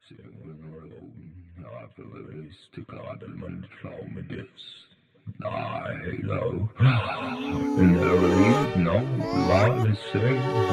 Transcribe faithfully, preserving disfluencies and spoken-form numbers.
Afterwards tycker att man slår med dess. Nej då. När det är någon, vad det säger.